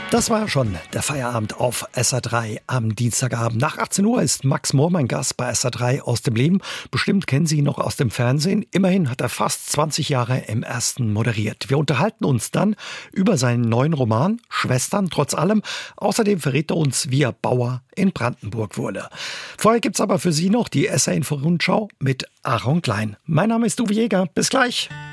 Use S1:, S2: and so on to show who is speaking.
S1: Das war ja schon der Feierabend auf SR3 am Dienstagabend. Nach 18 Uhr ist Max Mohr mein Gast bei SR3 aus dem Leben. Bestimmt kennen Sie ihn noch aus dem Fernsehen. Immerhin hat er fast 20 Jahre im Ersten moderiert. Wir unterhalten uns dann über seinen neuen Roman Schwestern trotz allem. Außerdem verrät er uns, wie er Bauer in Brandenburg wurde. Vorher gibt's aber für Sie noch die SR Info Rundschau mit Aaron Klein. Mein Name ist Uwe Jäger. Bis gleich.